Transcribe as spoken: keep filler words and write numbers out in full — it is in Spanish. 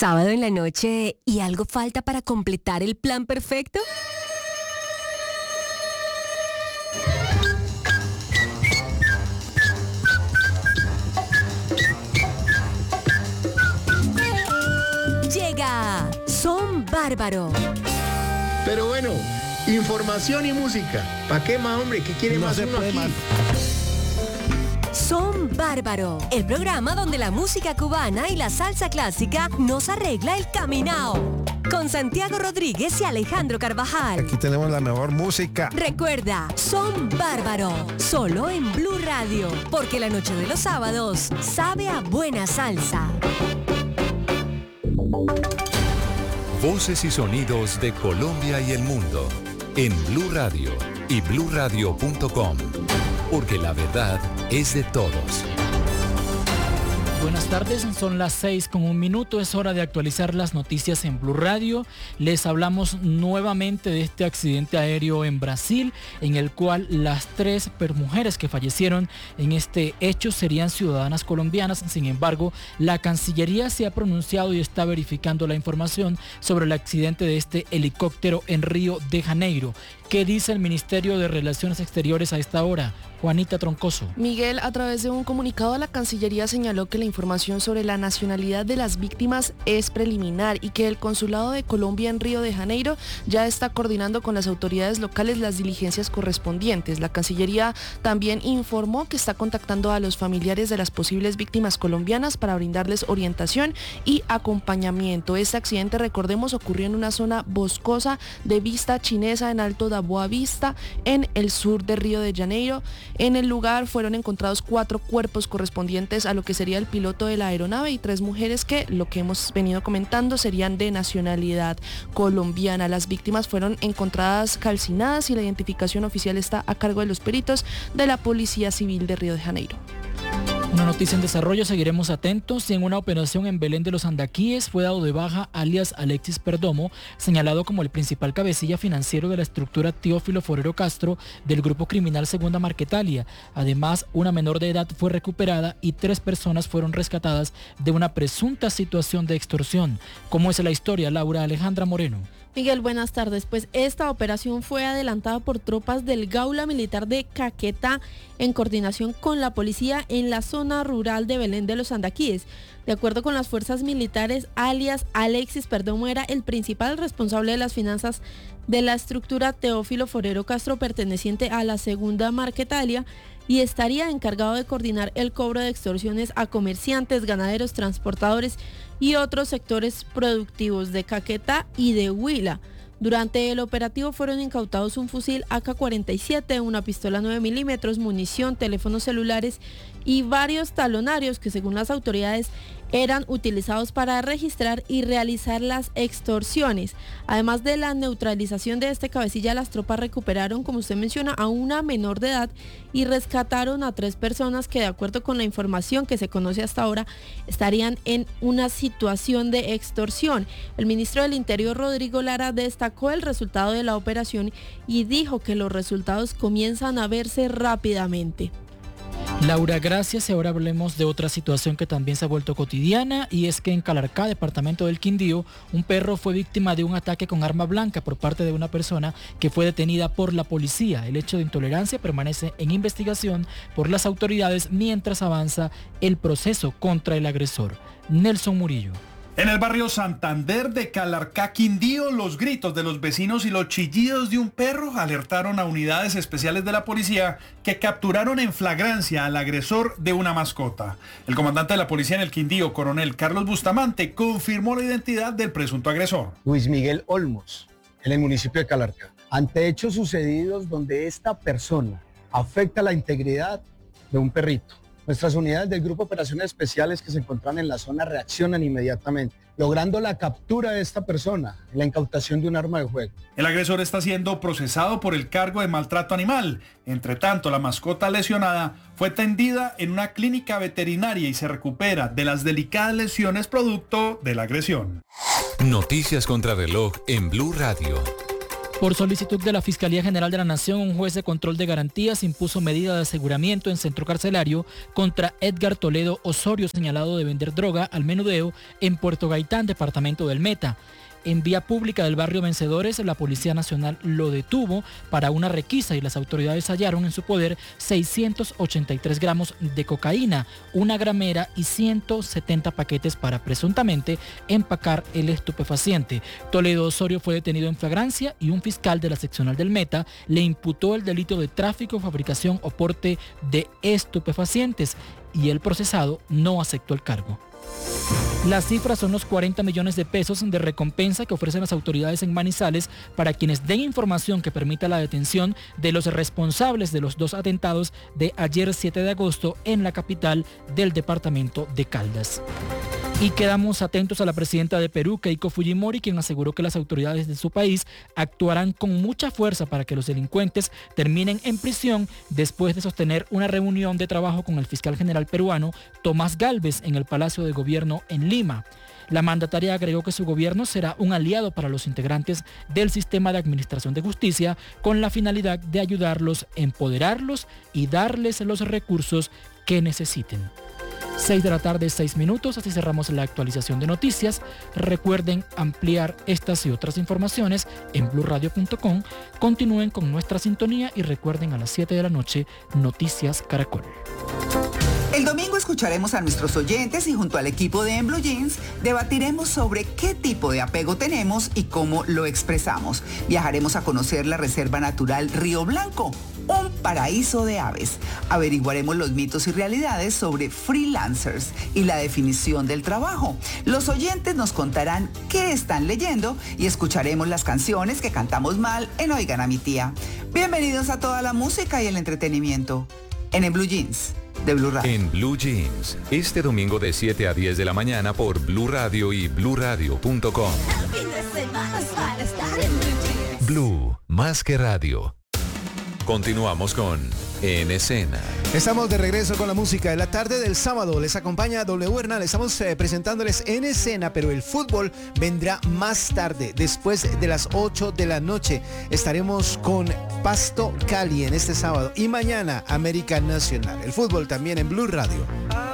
Sábado en la noche y algo falta para completar el plan perfecto. Llega Son Bárbaro. Pero bueno, información y música. ¿Para qué más, hombre? ¿Qué quiere No más se uno puede aquí? más. Son Bárbaro, el programa donde la música cubana y la salsa clásica nos arregla el caminao. Con Santiago Rodríguez y Alejandro Carvajal. Aquí tenemos la mejor música. Recuerda, Son Bárbaro, solo en Blue Radio, porque la noche de los sábados sabe a buena salsa. Voces y sonidos de Colombia y el mundo en Blue Radio y blue radio punto com, porque la verdad es de todos. Buenas tardes, son las seis con un minuto, es hora de actualizar las noticias en Blue Radio. Les hablamos nuevamente de este accidente aéreo en Brasil, en el cual las tres mujeres que fallecieron en este hecho serían ciudadanas colombianas. Sin embargo, la Cancillería se ha pronunciado y está verificando la información sobre el accidente de este helicóptero en Río de Janeiro. ¿Qué dice el Ministerio de Relaciones Exteriores a esta hora? Juanita Troncoso. Miguel, a través de un comunicado, la Cancillería señaló que la información sobre la nacionalidad de las víctimas es preliminar y que el Consulado de Colombia en Río de Janeiro ya está coordinando con las autoridades locales las diligencias correspondientes. La Cancillería también informó que está contactando a los familiares de las posibles víctimas colombianas para brindarles orientación y acompañamiento. Este accidente, recordemos, ocurrió en una zona boscosa de Vista Chinesa en Alto da Boa Vista, en el sur de Río de Janeiro. En el lugar fueron encontrados cuatro cuerpos correspondientes a lo que sería el piloto de la aeronave y tres mujeres que, lo que hemos venido comentando, serían de nacionalidad colombiana. Las víctimas fueron encontradas calcinadas y la identificación oficial está a cargo de los peritos de la Policía Civil de Río de Janeiro. Una noticia en desarrollo, seguiremos atentos. Y en una operación en Belén de los Andaquíes fue dado de baja alias Alexis Perdomo, señalado como el principal cabecilla financiero de la estructura Teófilo Forero Castro del grupo criminal Segunda Marquetalia. Además, una menor de edad fue recuperada y tres personas fueron rescatadas de una presunta situación de extorsión. ¿Cómo es la historia, Laura Alejandra Moreno? Miguel, buenas tardes. Pues esta operación fue adelantada por tropas del Gaula Militar de Caquetá en coordinación con la policía en la zona rural de Belén de los Andaquíes. De acuerdo con las fuerzas militares, alias Alexis Perdomo era el principal responsable de las finanzas de la estructura Teófilo Forero Castro perteneciente a la Segunda Marquetalia y estaría encargado de coordinar el cobro de extorsiones a comerciantes, ganaderos, transportadores y otros sectores productivos de Caquetá y de Huila. Durante el operativo fueron incautados un fusil A K cuarenta y siete, una pistola nueve milímetros, munición, teléfonos celulares y varios talonarios que, según las autoridades, eran utilizados para registrar y realizar las extorsiones. Además de la neutralización de este cabecilla, las tropas recuperaron, como usted menciona, a una menor de edad y rescataron a tres personas que, de acuerdo con la información que se conoce hasta ahora, estarían en una situación de extorsión. El ministro del Interior, Rodrigo Lara, destacó el resultado de la operación y dijo que los resultados comienzan a verse rápidamente. Laura, gracias. Y ahora hablemos de otra situación que también se ha vuelto cotidiana, y es que en Calarcá, departamento del Quindío, un perro fue víctima de un ataque con arma blanca por parte de una persona que fue detenida por la policía. El hecho de intolerancia permanece en investigación por las autoridades mientras avanza el proceso contra el agresor. Nelson Murillo. En el barrio Santander de Calarcá, Quindío, los gritos de los vecinos y los chillidos de un perro alertaron a unidades especiales de la policía que capturaron en flagrancia al agresor de una mascota. El comandante de la policía en el Quindío, coronel Carlos Bustamante, confirmó la identidad del presunto agresor. Luis Miguel Olmos, en el municipio de Calarcá. Ante hechos sucedidos donde esta persona afecta la integridad de un perrito, nuestras unidades del Grupo de Operaciones Especiales que se encuentran en la zona reaccionan inmediatamente, logrando la captura de esta persona y la incautación de un arma de fuego. El agresor está siendo procesado por el cargo de maltrato animal. Entre tanto, la mascota lesionada fue atendida en una clínica veterinaria y se recupera de las delicadas lesiones producto de la agresión. Noticias contra reloj en Blue Radio. Por solicitud de la Fiscalía General de la Nación, un juez de control de garantías impuso medida de aseguramiento en centro carcelario contra Edgar Toledo Osorio, señalado de vender droga al menudeo en Puerto Gaitán, departamento del Meta. En vía pública del barrio Vencedores, la Policía Nacional lo detuvo para una requisa y las autoridades hallaron en su poder seiscientos ochenta y tres gramos de cocaína, una gramera y ciento setenta paquetes para presuntamente empacar el estupefaciente. Toledo Osorio fue detenido en flagrancia y un fiscal de la seccional del Meta le imputó el delito de tráfico, fabricación o porte de estupefacientes y el procesado no aceptó el cargo. Las cifras son los cuarenta millones de pesos de recompensa que ofrecen las autoridades en Manizales para quienes den información que permita la detención de los responsables de los dos atentados de ayer siete de agosto en la capital del departamento de Caldas. Y quedamos atentos a la presidenta de Perú, Keiko Fujimori, quien aseguró que las autoridades de su país actuarán con mucha fuerza para que los delincuentes terminen en prisión después de sostener una reunión de trabajo con el fiscal general peruano, Tomás Gálvez, en el Palacio de Gobierno en Lima. La mandataria agregó que su gobierno será un aliado para los integrantes del sistema de administración de justicia con la finalidad de ayudarlos, empoderarlos y darles los recursos que necesiten. seis de la tarde, seis minutos, así cerramos la actualización de noticias. Recuerden ampliar estas y otras informaciones en blue radio punto com. Continúen con nuestra sintonía y recuerden a las siete de la noche, Noticias Caracol. El domingo escucharemos a nuestros oyentes y junto al equipo de En Blue Jeans debatiremos sobre qué tipo de apego tenemos y cómo lo expresamos. Viajaremos a conocer la Reserva Natural Río Blanco, un paraíso de aves. Averiguaremos los mitos y realidades sobre freelancers y la definición del trabajo. Los oyentes nos contarán qué están leyendo y escucharemos las canciones que cantamos mal en Oigan a mi tía. Bienvenidos a toda la música y el entretenimiento en En Blue Jeans de Blue Radio. En Blue Jeans, este domingo de siete a diez de la mañana por Blue Radio y blue radio punto com. Blue, más que radio. Continuamos con En Escena. Estamos de regreso con la música de la tarde del sábado. Les acompaña W Hernán. Estamos eh, presentándoles En Escena, pero el fútbol vendrá más tarde, después de las ocho de la noche. Estaremos con Pasto Cali en este sábado y mañana América Nacional. El fútbol también en Blue Radio.